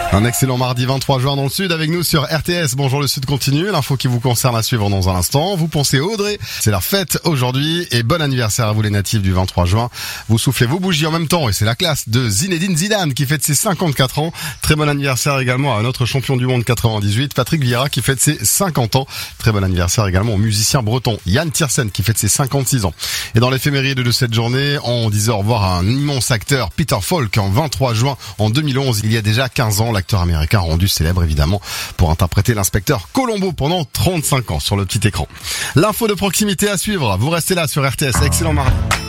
Un excellent mardi 23 juin dans le Sud avec nous sur RTS. Bonjour le Sud continue, l'info qui vous concerne à suivre dans un instant. Vous pensez Audrey, c'est leur fête aujourd'hui et bon anniversaire à vous les natifs du 23 juin. Vous soufflez vos bougies en même temps et c'est la classe de Zinedine Zidane qui fête ses 54 ans. Très bon anniversaire également à notre champion du monde 98, Patrick Vieira qui fête ses 50 ans. Très bon anniversaire également au musicien breton Yann Tiersen qui fête ses 56 ans. Et dans l'éphéméride de cette journée, on disait au revoir à un immense acteur, Peter Falk, en 23 juin en 2011, il y a déjà 15 ans. L'acteur américain rendu célèbre évidemment pour interpréter l'inspecteur Colombo pendant 35 ans sur le petit écran. L'info de proximité à suivre, vous restez là sur RTS, excellent mardi.